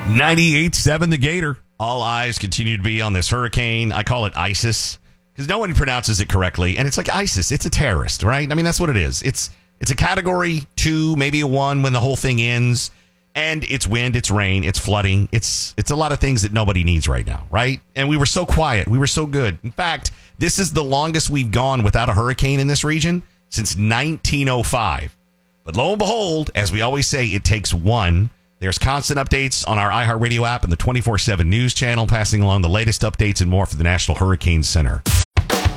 98.7 The Gator. All eyes continue to be on this hurricane. I call it ISIS because no one pronounces it correctly. And it's like ISIS. It's a terrorist, right? I mean, that's what it is. It's a category 2, maybe a 1 when the whole thing ends. And it's wind, it's rain, it's flooding. It's a lot of things that nobody needs right now, right? And we were so quiet. We were so good. In fact, this is the longest we've gone without a hurricane in this region since 1905. But lo and behold, as we always say, it takes one. There's constant updates on our iHeartRadio app and the 24/7 news channel, passing along the latest updates and more for the National Hurricane Center.